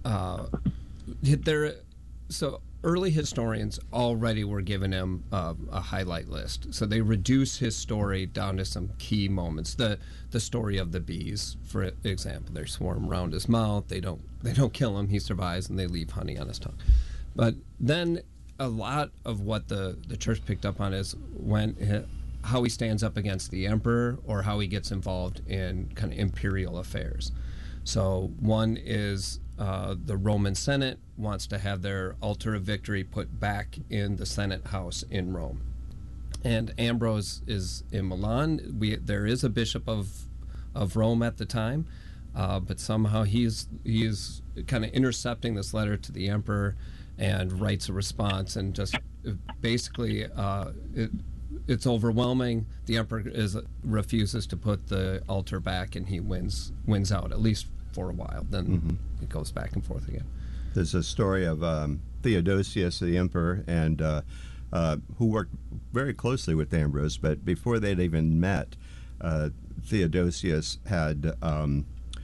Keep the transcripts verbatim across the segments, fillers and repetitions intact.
uh, there. So early historians already were giving him uh, a highlight list. So they reduce his story down to some key moments. The the story of the bees, for example, they swarm around his mouth. They don't they don't kill him. He survives, and they leave honey on his tongue. But then a lot of what the, the church picked up on is when he, how he stands up against the emperor, or how he gets involved in kind of imperial affairs. So one is uh, the Roman Senate wants to have their altar of victory put back in the Senate house in Rome. And Ambrose is in Milan. We, there is a bishop of of Rome at the time, uh, but somehow he's he's kind of intercepting this letter to the emperor and writes a response, and just basically uh, it, it's overwhelming. The emperor is refuses to put the altar back, and he wins wins out, at least for a while. Then mm-hmm. it goes back and forth again. There's a story of um, Theodosius, the emperor, and uh, uh, who worked very closely with Ambrose, but before they'd even met, uh, Theodosius had um,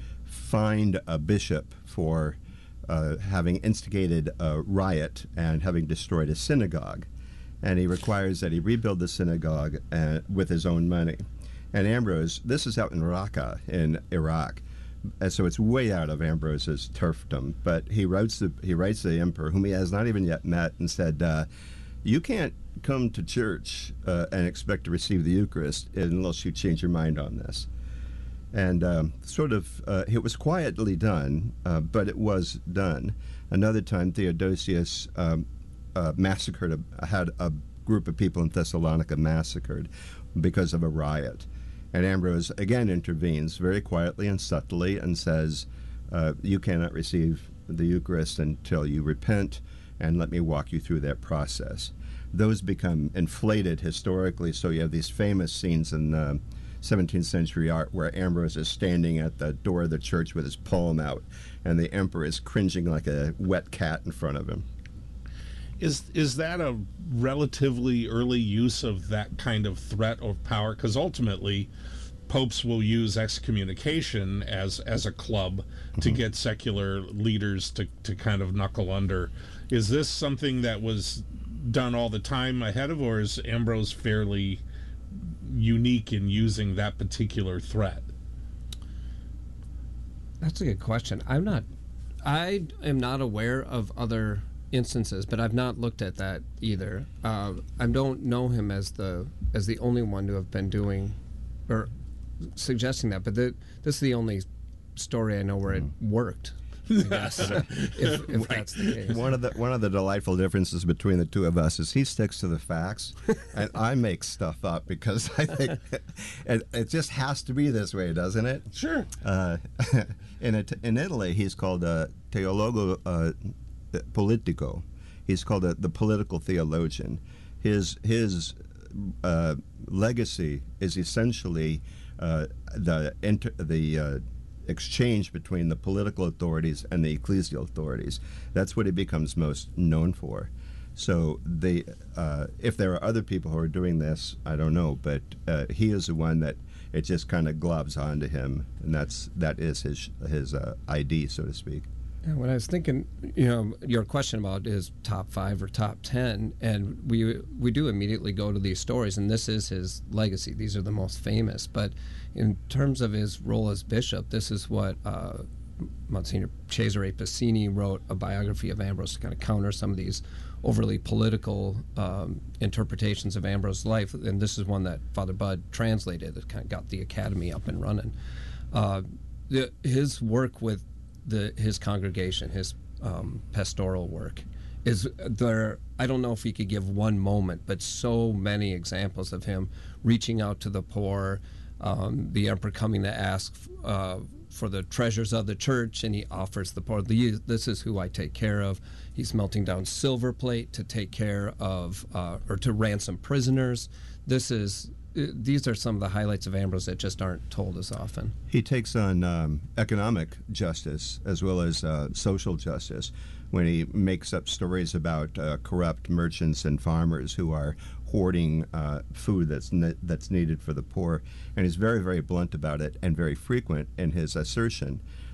fined a bishop for uh, having instigated a riot and having destroyed a synagogue. And he requires that he rebuild the synagogue uh, with his own money. And Ambrose, this is out in Raqqa in Iraq, and so it's way out of Ambrose's turfdom. But he writes the he writes the emperor, whom he has not even yet met, and said, uh, "You can't come to church uh, and expect to receive the Eucharist unless you change your mind on this." And um, sort of, uh, it was quietly done, uh, but it was done. Another time, Theodosius um, uh, massacred, a, had a group of people in Thessalonica massacred because of a riot. And Ambrose again intervenes very quietly and subtly and says, uh, you cannot receive the Eucharist until you repent, and let me walk you through that process. Those become inflated historically, so you have these famous scenes in uh, seventeenth century art where Ambrose is standing at the door of the church with his palm out, and the emperor is cringing like a wet cat in front of him. Is is that a relatively early use of that kind of threat of power? Because ultimately, popes will use excommunication as as a club mm-hmm. to get secular leaders to, to kind of knuckle under. Is this something that was done all the time ahead of, or is Ambrose fairly unique in using that particular threat? That's a good question. I'm not, I am not aware of other instances, but I've not looked at that either. Uh, I don't know him as the as the only one to have been doing or suggesting that, but the, this is the only story I know where it worked. Yes, if, if that's the case. One of the one of the delightful differences between the two of us is he sticks to the facts, and I make stuff up because I think it, it just has to be this way, doesn't it? Sure. Uh, in it, in Italy, he's called a teologo uh, politico. He's called a, the political theologian. His his uh, legacy is essentially uh, the inter, the uh, exchange between the political authorities and the ecclesial authorities. That's what he becomes most known for. So they, uh, if there are other people who are doing this, I don't know, but uh, he is the one that it just kind of gloves onto him, and that's that is his his uh, I D, so to speak. Yeah, when I was thinking, you know, your question about his top five or top ten, and we we do immediately go to these stories, and this is his legacy. These are the most famous. But in terms of his role as bishop, this is what uh, Monsignor Cesare Pacini wrote a biography of Ambrose to kind of counter some of these overly political um, interpretations of Ambrose's life. And this is one that Father Budd translated that kind of got the academy up and running. Uh, the, his work with The, his congregation, his um, pastoral work, is there. I don't know if he could give one moment, but so many examples of him reaching out to the poor, um, the emperor coming to ask uh, for the treasures of the church, and he offers the poor, this is who I take care of. He's melting down silver plate to take care of, uh, or to ransom prisoners. This is These are some of the highlights of Ambrose that just aren't told as often. He takes on um, economic justice as well as uh, social justice when he makes up stories about uh, corrupt merchants and farmers who are hoarding uh, food that's ne- that's needed for the poor. And he's very, very blunt about it and very frequent in his assertion